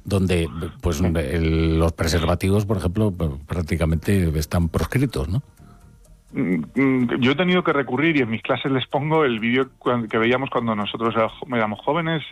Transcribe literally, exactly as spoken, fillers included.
donde pues el, los preservativos, por ejemplo, prácticamente están proscritos, ¿no? Yo he tenido que recurrir, y en mis clases les pongo el vídeo que veíamos cuando nosotros éramos jóvenes,